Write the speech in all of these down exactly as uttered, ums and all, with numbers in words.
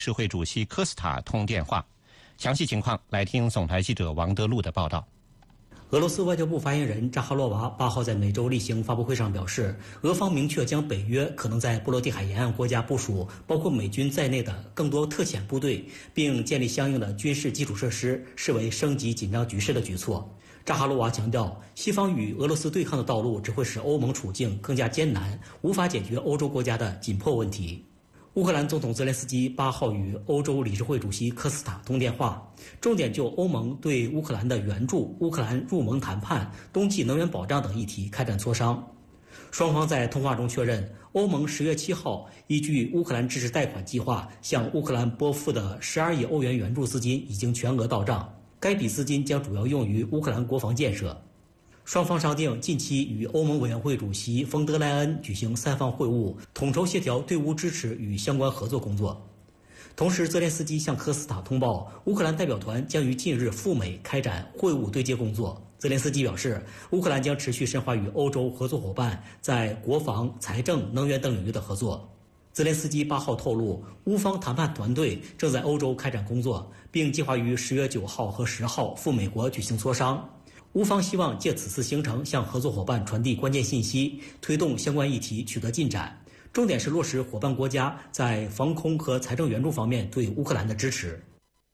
世会主席科斯塔通电话。详细情况来听总台记者王德禄的报道。 俄罗斯外交部发言人扎哈罗娃八号在美洲例行发布会上表示，俄方明确将北约可能在波罗的海沿岸国家部署包括美军在内的更多特遣部队，并建立相应的军事基础设施，视为升级紧张局势的举措。扎哈罗娃强调，西方与俄罗斯对抗的道路只会使欧盟处境更加艰难，无法解决欧洲国家的紧迫问题。乌克兰总统泽连斯基八号与欧洲理事会主席科斯塔通电话，重点就欧盟对乌克兰的援助、乌克兰入盟谈判、冬季能源保障等议题开展磋商。双方在通话中确认，欧盟十月七号依据乌克兰支持贷款计划向乌克兰拨付的十二亿欧元援助资金已经全额到账，该笔资金将主要用于乌克兰国防建设。双方商定近期与欧盟委员会主席冯德莱恩举行三方会晤，统筹协调对乌支持与相关合作工作。同时，泽连斯基向科斯塔通报，乌克兰代表团将于近日赴美开展会晤对接工作。泽连斯基表示，乌克兰将持续深化与欧洲合作伙伴在国防、财政、能源等领域的合作。泽连斯基八号透露，乌方谈判团队正在欧洲开展工作，并计划于十月九号和十号赴美国举行磋商。乌方希望借此次行程向合作伙伴传递关键信息，推动相关议题取得进展。重点是落实伙伴国家在防空和财政援助方面对乌克兰的支持。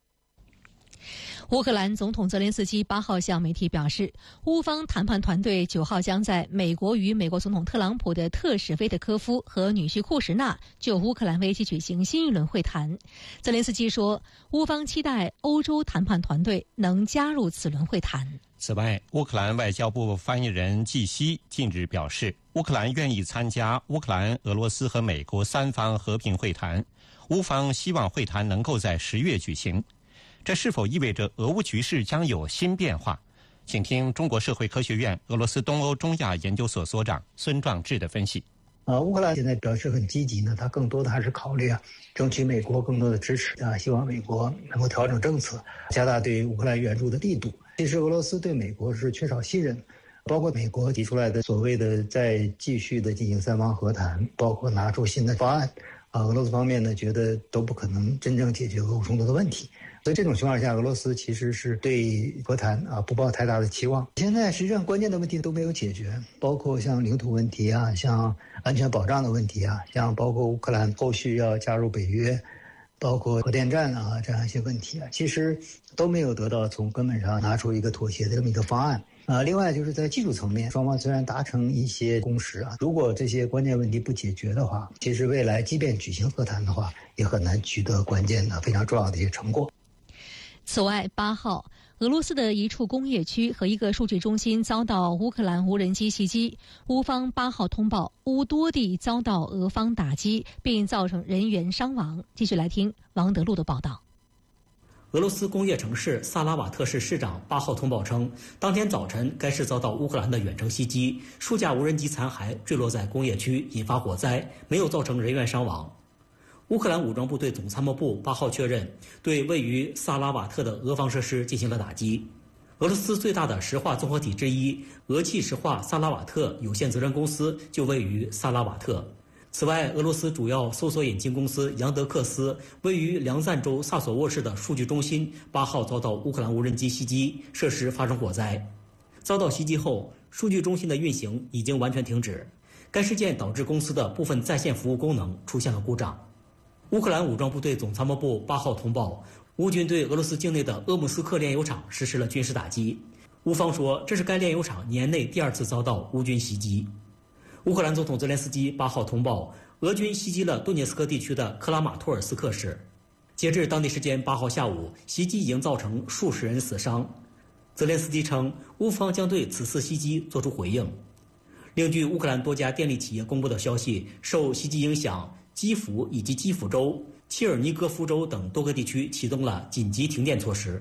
乌克兰总统泽连斯基八号向媒体表示，乌方谈判团队九号将在美国与美国总统特朗普的特使威特科夫和女婿库什纳就乌克兰危机举行新一轮会谈。泽连斯基说，乌方期待欧洲谈判团队能加入此轮会谈。 此外，乌克兰外交部发言人季希近日表示，乌克兰愿意参加乌克兰、俄罗斯和美国三方和平会谈，乌方希望会谈能够在十月举行。这是否意味着俄乌局势将有新变化？请听中国社会科学院俄罗斯东欧中亚研究所所长孙壮志的分析。 呃，乌克兰现在表示很积极呢，他更多的还是考虑啊，争取美国更多的支持啊，希望美国能够调整政策，加大对乌克兰援助的力度。其实俄罗斯对美国是缺少信任，包括美国提出来的所谓的再继续的进行三方和谈，包括拿出新的方案，啊，俄罗斯方面呢觉得都不可能真正解决俄乌冲突的问题。所以这种情况下，俄罗斯其实是对和谈啊不抱太大的期望。现在实际上关键的问题都没有解决，包括像领土问题啊，像安全保障的问题啊，像包括乌克兰后续要加入北约，包括核电站啊这样一些问题啊，其实都没有得到从根本上拿出一个妥协的这么一个方案。啊，另外就是在技术层面，双方虽然达成一些共识啊，如果这些关键问题不解决的话，其实未来即便举行和谈的话，也很难取得关键的非常重要的一些成果。 此外，八号，俄罗斯的一处工业区和一个数据中心遭到乌克兰无人机袭击。乌方八号通报，乌多地遭到俄方打击，并造成人员伤亡。继续来听王德禄的报道。 俄罗斯工业城市萨拉瓦特市市长八号通报称，当天早晨该市遭到乌克兰的远程袭击，数架无人机残骸坠落在工业区，引发火灾，没有造成人员伤亡。乌克兰武装部队总参谋部八号确认，对位于萨拉瓦特的俄方设施进行了打击。俄罗斯最大的石化综合体之一俄气石化萨拉瓦特有限责任公司就位于萨拉瓦特。此外，俄罗斯主要搜索引擎公司杨德克斯位于梁赞州萨索沃市的数据中心八号遭到乌克兰无人机袭击，设施发生火灾。遭到袭击后，数据中心的运行已经完全停止。该事件导致公司的部分在线服务功能出现了故障。乌克兰武装部队总参谋部八号通报，乌军对俄罗斯境内的鄂木斯克炼油厂实施了军事打击。乌方说，这是该炼油厂年内第二次遭到乌军袭击。乌克兰总统泽连斯基八号通报，俄军袭击了顿涅斯克地区的克拉马托尔斯克市。截至当地时间八号下午，袭击已经造成数十人死伤。泽连斯基称，乌方将对此次袭击作出回应。另据乌克兰多家电力企业公布的消息，受袭击影响，基辅以及基辅州、切尔尼戈夫州等多个地区启动了紧急停电措施。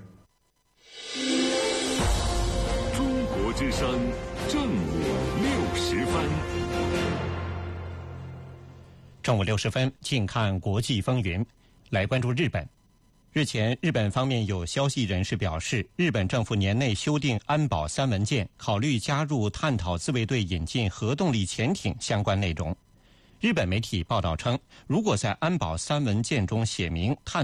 中国之声正午六十分。 正午六十分，近看国际风云，来关注日本。日前，日本方面有消息人士表示，日本政府年内修订安保三文件，考虑加入探讨自卫队引进核动力潜艇相关内容。日本媒体报道称，如果在安保三文件中写明探